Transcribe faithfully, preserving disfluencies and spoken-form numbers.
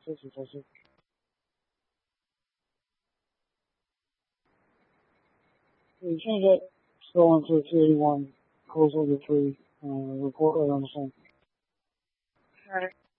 Six is six. You change that stolen to two eighty-one, close over three, uh, report right on the same. Alright.